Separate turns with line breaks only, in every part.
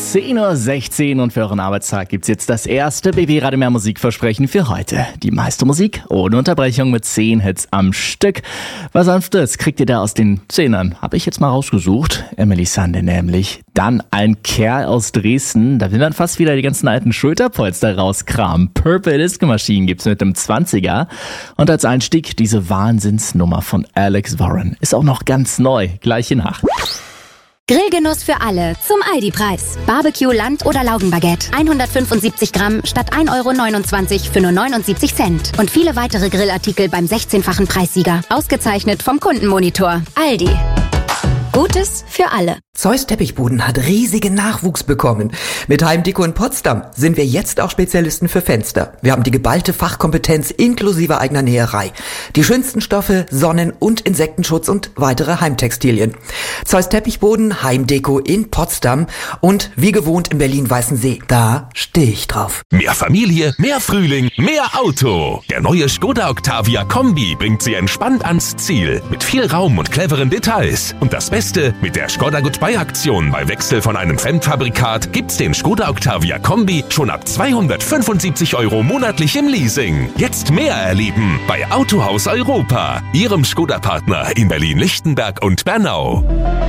10:16 Uhr und für euren Arbeitstag gibt's jetzt das erste BB Radio Mehr Musikversprechen für heute. Die meiste Musik ohne Unterbrechung mit 10 Hits am Stück. Was sanftes kriegt ihr da aus den Zehnern? Habe ich jetzt mal rausgesucht. Emily Sande nämlich. Dann ein Kerl aus Dresden. Da will man fast wieder die ganzen alten Schulterpolster rauskramen. Purple Disco Machine gibt's mit dem 20er. Und als Einstieg diese Wahnsinnsnummer von Alex Warren. Ist auch noch ganz neu. Gleiche Nacht.
Grillgenuss für alle zum Aldi-Preis. Barbecue, Land- oder Laugenbaguette. 175 Gramm statt 1,29 € für nur 79 Cent. Und viele weitere Grillartikel beim 16-fachen Preissieger. Ausgezeichnet vom Kundenmonitor. Aldi. Gutes für alle.
Zeus Teppichboden hat riesigen Nachwuchs bekommen. Mit Heimdeko in Potsdam sind wir jetzt auch Spezialisten für Fenster. Wir haben die geballte Fachkompetenz inklusive eigener Näherei. Die schönsten Stoffe, Sonnen- und Insektenschutz und weitere Heimtextilien. Zeus Teppichboden, Heimdeko in Potsdam und wie gewohnt in Berlin-Weißensee. Da stehe ich drauf.
Mehr Familie, mehr Frühling, mehr Auto. Der neue Skoda Octavia Kombi bringt Sie entspannt ans Ziel. Mit viel Raum und cleveren Details. Und das Beste, mit der Skoda Goodbye-Aktion bei Wechsel von einem Fremdfabrikat gibt's den Skoda Octavia Kombi schon ab 275 € monatlich im Leasing. Jetzt mehr erleben bei Autohaus Europa, Ihrem Skoda-Partner in Berlin-Lichtenberg und Bernau.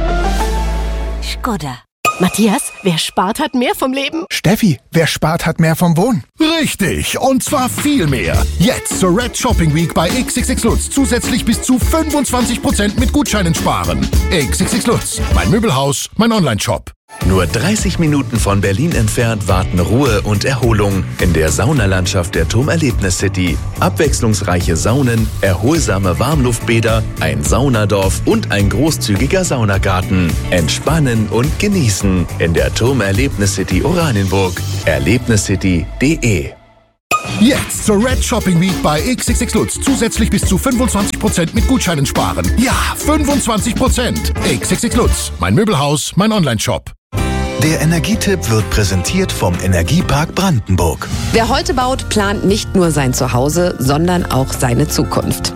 Skoda. Matthias, wer spart, hat mehr vom Leben.
Steffi, wer spart, hat mehr vom Wohnen. Richtig, und zwar viel mehr. Jetzt zur Red Shopping Week bei XXX Lutz zusätzlich bis zu 25% mit Gutscheinen sparen. XXX Lutz, mein Möbelhaus, mein Online-Shop.
Nur 30 Minuten von Berlin entfernt warten Ruhe und Erholung in der Saunalandschaft der Turmerlebnis City. Abwechslungsreiche Saunen, erholsame Warmluftbäder, ein Saunadorf und ein großzügiger Saunagarten. Entspannen und genießen in der Turmerlebnis City Oranienburg. Erlebniscity.de.
Jetzt zur Red Shopping Week bei XXX Lutz zusätzlich bis zu 25% mit Gutscheinen sparen. Ja, 25%. XXX Lutz, mein Möbelhaus, mein Online-Shop.
Der Energietipp wird präsentiert vom Energiepark Brandenburg.
Wer heute baut, plant nicht nur sein Zuhause, sondern auch seine Zukunft.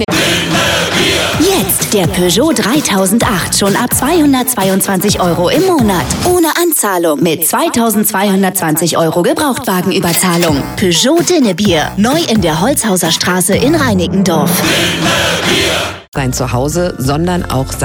Jetzt der Peugeot 3008 schon ab 222 € im Monat. Ohne Anzahlung mit 2220 € Gebrauchtwagenüberzahlung. Peugeot Dinnebier. Neu in der Holzhauser Straße in Reinickendorf.
Sein Zuhause, sondern auch